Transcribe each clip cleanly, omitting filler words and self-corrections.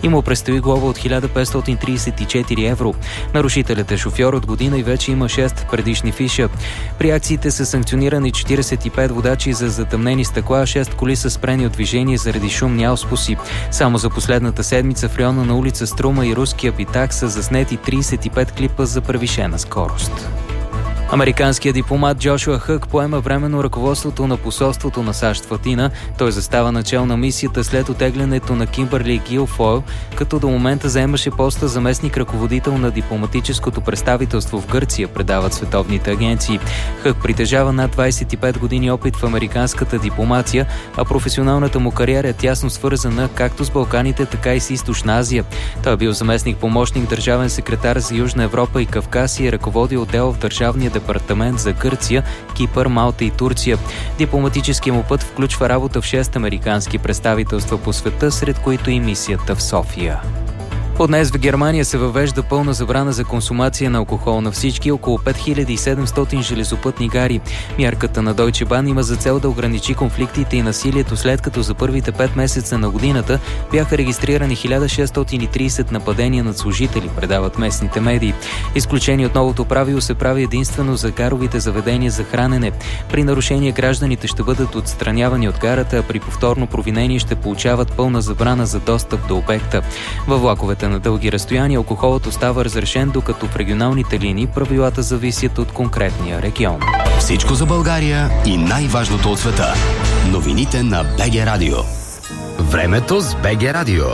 и му предстои глоба от 1534 евро. Нарушителят е шофьор от година и вече има 6 предишни фиша. При акциите са санкционирани 45 водачи за затъмнени стъкла, а 6 коли са спрени от движение заради шумни ауспуси. Само за последната седмица в района на улица Струма и Руския Питак са заснети 35 клипа за превишена скорост. Американският дипломат Джошуа Хък поема временно ръководството на посолството на САЩ в Атина. Той застава начал на мисията след оттеглянето на Кимбърли Гилфойл, като до момента заемаше поста заместник ръководител на дипломатическото представителство в Гърция, предават световните агенции. Хък притежава над 25 години опит в американската дипломация, а професионалната му кариера е тясно свързана както с Балканите, така и с Източна Азия. Той е бил заместник помощник държавен секретар за Южна Европа и Кавказ и е ръководил отдел в Държавния департамент за Гърция, Кипър, Малта и Турция. Дипломатическият му път включва работа в 6 американски представителства по света, сред които и мисията в София. От днес в Германия се въвежда пълна забрана за консумация на алкохол на всички около 5700 железопътни гари. Мярката на Deutsche Bahn има за цел да ограничи конфликтите и насилието, след като за първите 5 месеца на годината бяха регистрирани 1630 нападения над служители, предават местните медии. Изключение от новото правило се прави единствено за гаровите заведения за хранене. При нарушение гражданите ще бъдат отстранявани от гарата, а при повторно провинение ще получават пълна забрана за достъп до обекта. Във влаковете на дълги разстояния алкохолът остава разрешен, докато в регионалните линии правилата зависят от конкретния регион. Всичко за България и най-важното от света. Новините на БГ Радио. Времето с БГ Радио.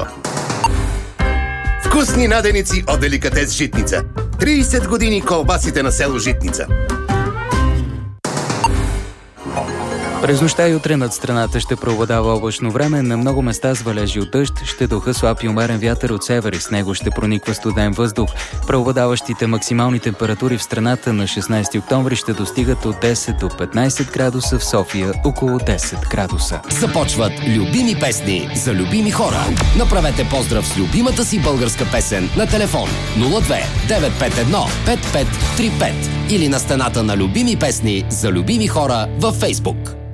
Вкусни наденици от Деликатес Житница. 30 години колбасите на село Житница. През нощта и утре над страната ще преобладава облачно време, на много места с валежи от дъжд, ще духа слаб и умерен вятър от север и с него ще прониква студен въздух. Преобладаващите максимални температури в страната на 16 октомври ще достигат от 10 до 15 градуса, в София около 10 градуса. Започват любими песни за любими хора. Направете поздрав с любимата си българска песен на телефон 02 951 5535 или на стената на любими песни за любими хора във Фейсбук.